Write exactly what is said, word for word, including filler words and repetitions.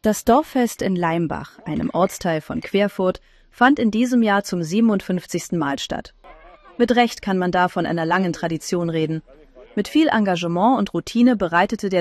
Das Dorffest in Leimbach, einem Ortsteil von Querfurt, fand in diesem Jahr zum siebenundfünfzigsten Mal statt. Mit Recht kann man da von einer langen Tradition reden. Mit viel Engagement und Routine bereitete der